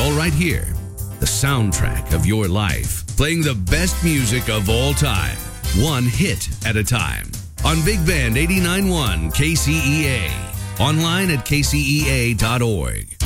all right here. The soundtrack of your life, playing the best music of all time, one hit at a time. On Big Band 89.1 KCEA. Online at kcea.org.